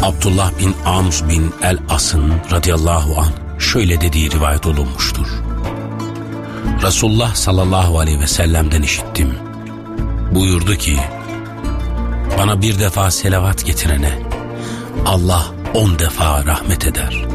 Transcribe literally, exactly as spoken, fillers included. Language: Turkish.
Abdullah bin Amr bin el-As'ın radıyallahu anh şöyle dediği rivayet olunmuştur. Resulullah sallallahu aleyhi ve sellem'den işittim. Buyurdu ki, bana bir defa selavat getirene Allah on defa rahmet eder.